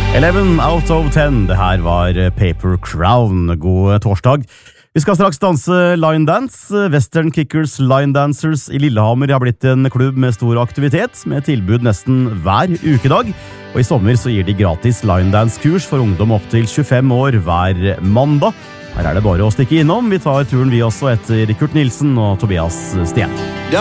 11 out of 10. Det her var Paper Crown. God torsdag. Vi skal straks danse line dance. Western Kickers Line Dancers i Lillehammer har blitt en klubb med stor aktivitet, med tilbud nesten hver ukedag. Og i sommer så gir de gratis line dance-kurs for ungdom opp til 25 år hver mandag. Her er det bare å stikke innom. Vi tar turen vi også etter Kurt Nilsen og Tobias Stien.